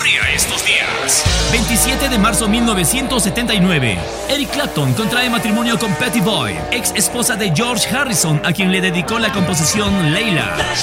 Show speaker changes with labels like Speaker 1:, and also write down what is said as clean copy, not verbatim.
Speaker 1: ocurría estos días.
Speaker 2: 27 de marzo de 1979. Eric Clapton contrae matrimonio con Pattie Boyd, ex esposa de George Harrison, a quien le dedicó la composición Layla.